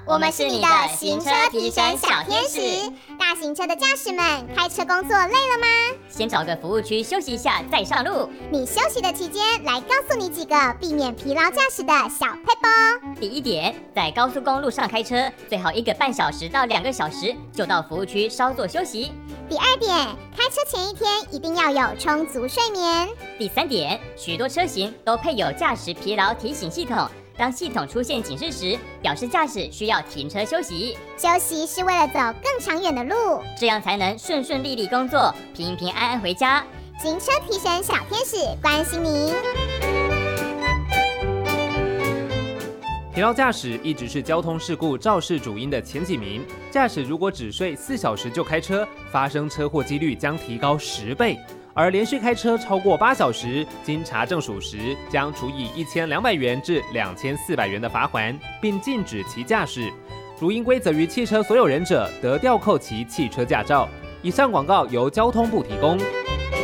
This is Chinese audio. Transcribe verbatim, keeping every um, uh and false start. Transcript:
我们是你的行车提神小天使。大型车的驾驶们，开车工作累了吗？ 先找个服务区休息一下再上路。 你休息的期间，来告诉你几个避免疲劳驾驶的小撇步。 第一点，在高速公路上开车，最好一个半小时到两个小时就到服务区稍作休息。 第二点，开车前一天一定要有充足睡眠。 第三点，许多车型都配有驾驶疲劳提醒系统。当系统出现警示时，表示驾驶需要停车休息。 休息是为了走更长远的路， 这样才能顺顺利利工作，平平安安回家。 行车提神小天使关心您。 疲劳驾驶一直是交通事故肇事主因的前几名。驾驶如果只睡四小时就开车，发生车祸几率将提高十倍。而连续开车超过八小时，经查证属实，将处以一千两百元至两千四百元的罚锾，并禁止其驾驶。如应归责于汽车所有人者，得吊扣其汽车驾照。以上广告由交通部提供。